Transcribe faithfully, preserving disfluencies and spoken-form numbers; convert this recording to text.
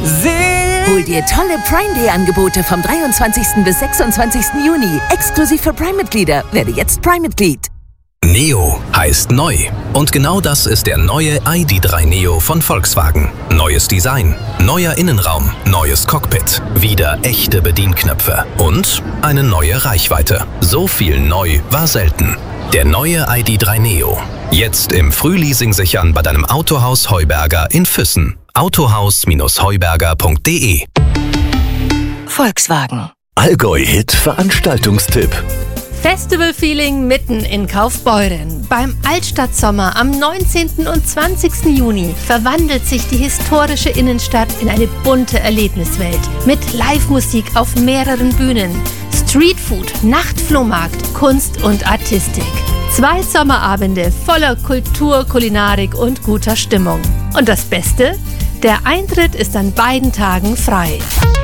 sehen. Hol dir tolle Prime Day Angebote vom dreiundzwanzigsten bis sechsundzwanzigsten Juni. Exklusiv für Prime-Mitglieder. Werde jetzt Prime-Mitglied. Neo heißt neu. Und genau das ist der neue I D drei Neo von Volkswagen. Neues Design, neuer Innenraum, neues Cockpit, wieder echte Bedienknöpfe und eine neue Reichweite. So viel neu war selten. Der neue I D drei Neo. Jetzt im Frühleasing sichern bei deinem Autohaus Heuberger in Füssen. autohaus Bindestrich heuberger punkt de. Volkswagen. Allgäu-Hit Veranstaltungstipp. Festival-Feeling mitten in Kaufbeuren. Beim Altstadtsommer am neunzehnten und zwanzigsten Juni verwandelt sich die historische Innenstadt in eine bunte Erlebniswelt mit Live-Musik auf mehreren Bühnen, Streetfood, Nachtflohmarkt, Kunst und Artistik. Zwei Sommerabende voller Kultur, Kulinarik und guter Stimmung. Und das Beste? Der Eintritt ist an beiden Tagen frei.